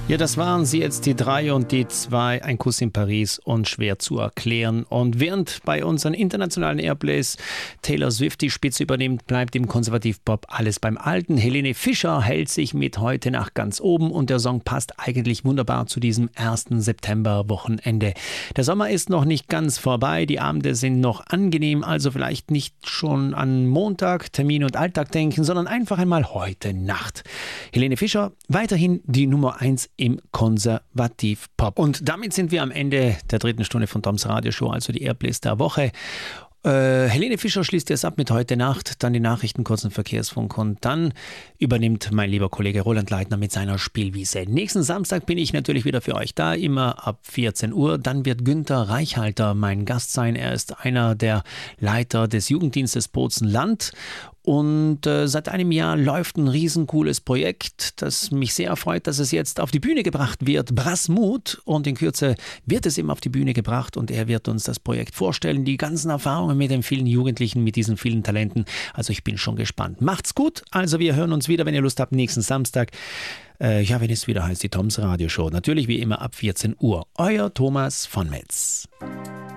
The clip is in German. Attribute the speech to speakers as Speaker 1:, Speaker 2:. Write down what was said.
Speaker 1: Ja, das waren sie jetzt, die 3 und die 2, ein Kuss in Paris und schwer zu erklären. Und während bei unseren internationalen Airplays Taylor Swift die Spitze übernimmt, bleibt im Konservativpop alles beim Alten. Helene Fischer hält sich mit Heute Nacht ganz oben und der Song passt eigentlich wunderbar zu diesem 1. September-Wochenende. Der Sommer ist noch nicht ganz vorbei, die Abende sind noch angenehm, also vielleicht nicht schon an Montag, Termin und Alltag denken, sondern einfach einmal heute Nacht. Helene Fischer, weiterhin die Nummer 1 im Konservativpop. Und damit sind wir am Ende der 3. Stunde von Toms Radioshow, also die Airplays der Woche. Helene Fischer schließt jetzt ab mit Heute Nacht, dann die Nachrichten, kurzen Verkehrsfunk und dann übernimmt mein lieber Kollege Roland Leitner mit seiner Spielwiese. Nächsten Samstag bin ich natürlich wieder für euch da, immer ab 14 Uhr. Dann wird Günther Reichhalter mein Gast sein. Er ist einer der Leiter des Jugenddienstes Bozen-Land. Und seit einem Jahr läuft ein riesencooles Projekt, das mich sehr erfreut, dass es jetzt auf die Bühne gebracht wird. Brasmut. Und in Kürze wird es eben auf die Bühne gebracht und er wird uns das Projekt vorstellen, die ganzen Erfahrungen mit den vielen Jugendlichen, mit diesen vielen Talenten. Also ich bin schon gespannt. Macht's gut. Also wir hören uns wieder, wenn ihr Lust habt, nächsten Samstag. Ja, wenn es wieder heißt, die Toms Radioshow. Natürlich wie immer ab 14 Uhr. Euer Thomas von Metz.